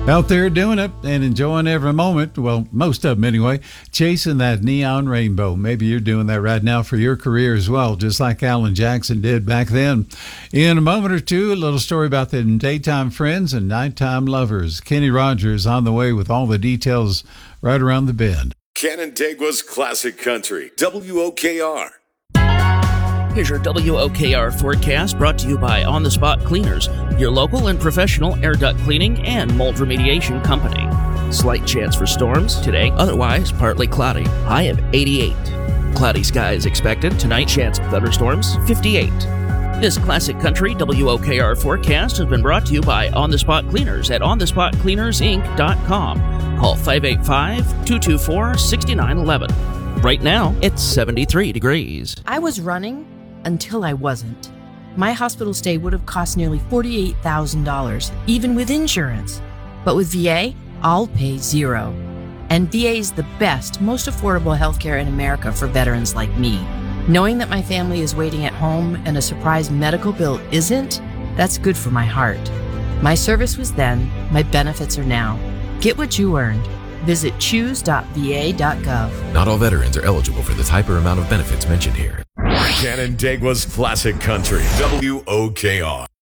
Out there doing it and enjoying every moment. Well, most of them anyway. Chasing that neon rainbow. Maybe you're doing that right now for your career as well, just like Alan Jackson did back then. In a moment or two, a little story about the daytime friends and nighttime lovers. Kenny Rogers on the way with all the details right around the bend. Canandaigua's Classic Country, WOKR. Here's your WOKR forecast brought to you by On the Spot Cleaners, your local and professional air duct cleaning and mold remediation company. Slight chance for storms today, otherwise partly cloudy. High of 88. Cloudy skies expected tonight, chance of thunderstorms 58. This Classic Country WOKR forecast has been brought to you by On the Spot Cleaners at onthespotcleanersinc.com. Call 585-224-6911. Right now, it's 73 degrees. I was running until I wasn't. My hospital stay would have cost nearly $48,000, even with insurance. But with VA, I'll pay zero. And VA is the best, most affordable healthcare in America for veterans like me. Knowing that my family is waiting at home and a surprise medical bill isn't, that's good for my heart. My service was then, my benefits are now. Get what you earned. Visit choose.va.gov. Not all veterans are eligible for the type or amount of benefits mentioned here. Canandaigua's Classic Country, WOKR.